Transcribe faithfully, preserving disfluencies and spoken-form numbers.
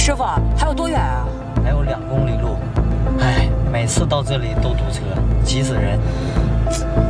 师傅，还有多远啊？ 还有两公里路。哎，每次到这里都堵车，急死人。